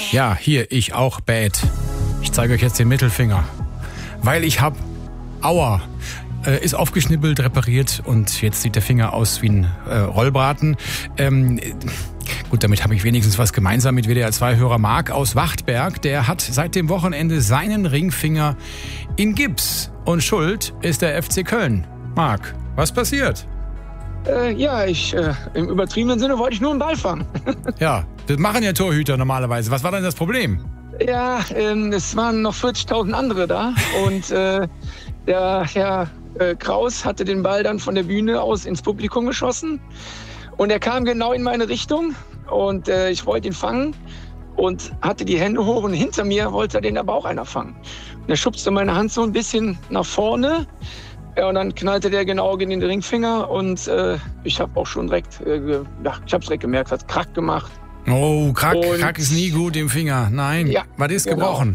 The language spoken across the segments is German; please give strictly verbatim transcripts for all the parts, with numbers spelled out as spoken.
Ja, hier, ich auch bad. Ich zeige euch jetzt den Mittelfinger. Weil ich hab, aua, äh, ist aufgeschnippelt, repariert und jetzt sieht der Finger aus wie ein äh, Rollbraten. Ähm, gut, damit habe ich wenigstens was gemeinsam mit W D R zwei Hörer Marc aus Wachtberg. Der hat seit dem Wochenende seinen Ringfinger in Gips. Und schuld ist der F C Köln. Marc, was passiert? Äh, ja, ich, äh, im übertriebenen Sinne wollte ich nur einen Ball fangen. Ja, das machen ja Torhüter normalerweise. Was war denn das Problem? Ja, ähm, es waren noch vierzigtausend andere da und äh, der Herr äh, Kraus hatte den Ball dann von der Bühne aus ins Publikum geschossen und er kam genau in meine Richtung und äh, ich wollte ihn fangen und hatte die Hände hoch und hinter mir wollte den aber auch einer fangen. Und er schubste meine Hand so ein bisschen nach vorne. Ja, und dann knallte der genau gegen den Ringfinger und äh, ich habe auch schon direkt, äh, ja, ich habe es direkt gemerkt, hat Krack gemacht. Oh, Krack, und, Krack ist nie gut im Finger. Nein, ja, was ist genau. gebrochen?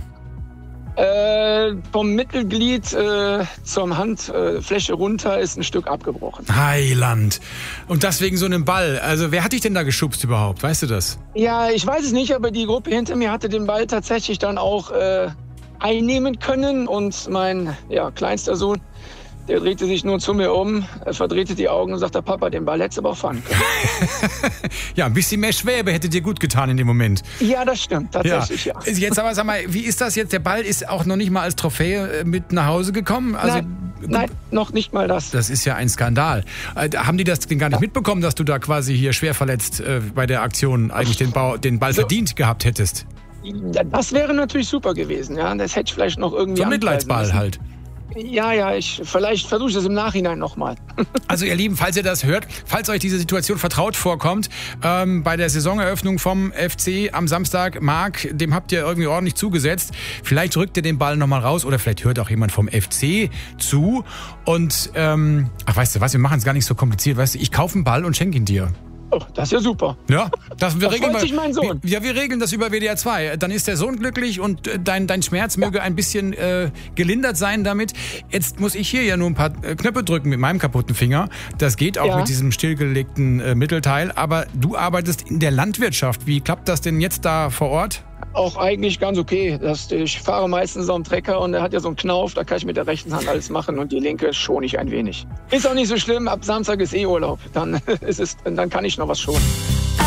Äh, vom Mittelglied äh, zur Handfläche äh, runter ist ein Stück abgebrochen. Heiland. Und das wegen so einem Ball. Also wer hat dich denn da geschubst überhaupt? Weißt du das? Ja, ich weiß es nicht, aber die Gruppe hinter mir hatte den Ball tatsächlich dann auch äh, einnehmen können und mein ja, kleinster Sohn, der drehte sich nur zu mir um, verdrehte die Augen und sagte, Papa, den Ball hättest du aber auch fangen können. Ja, ein bisschen mehr Schwäbe hätte dir gut getan in dem Moment. Ja, das stimmt, tatsächlich, ja. ja. Jetzt aber, sag mal, wie ist das jetzt? Der Ball ist auch noch nicht mal als Trophäe mit nach Hause gekommen? Also, nein, nein, noch nicht mal das. Das ist ja ein Skandal. Äh, haben die das denn gar nicht ja. mitbekommen, dass du da quasi hier schwer verletzt äh, bei der Aktion eigentlich den, Ball, den Ball so. verdient gehabt hättest? Das wäre natürlich super gewesen, ja. Das hätte ich vielleicht noch irgendwie so ein Mitleidsball halt. Ja, ja, ich vielleicht versuche ich das im Nachhinein nochmal. Also ihr Lieben, falls ihr das hört, falls euch diese Situation vertraut vorkommt, ähm, bei der Saisoneröffnung vom F C am Samstag, Marc, dem habt ihr irgendwie ordentlich zugesetzt. Vielleicht rückt ihr den Ball nochmal raus oder vielleicht hört auch jemand vom F C zu. Und, ähm, ach weißt du was, wir machen es gar nicht so kompliziert. Weißt du, ich kaufe einen Ball und schenke ihn dir. Oh, das ist ja super. Ja, das, wir da regeln freut sich mein Sohn. Wir, ja, wir regeln das über W D R zwei. Dann ist der Sohn glücklich und dein, dein Schmerz möge ein bisschen äh, gelindert sein damit. Jetzt muss ich hier ja nur ein paar äh, Knöpfe drücken mit meinem kaputten Finger. Das geht auch ja. mit diesem stillgelegten äh, Mittelteil. Aber du arbeitest in der Landwirtschaft. Wie klappt das denn jetzt da vor Ort? Auch eigentlich ganz okay. Das, ich fahre meistens auf dem Trecker und der hat ja so einen Knauf, da kann ich mit der rechten Hand alles machen und die linke schone ich ein wenig. Ist auch nicht so schlimm, ab Samstag ist eh Urlaub, dann, ist es, dann kann ich noch was schonen.